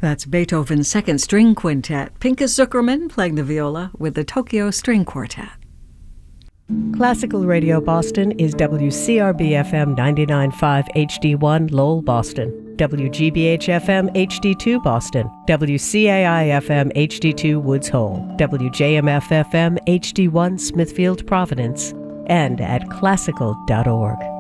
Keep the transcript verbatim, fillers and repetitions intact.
That's Beethoven's Second String Quintet. Pinchas Zuckerman playing the viola with the Tokyo String Quartet. Classical Radio Boston is W C R B F M ninety-nine point five H D one Lowell, Boston, W G B H F M H D two Boston, W C A I F M H D two Woods Hole, W J M F F M H D one Smithfield, Providence, and at classical dot org.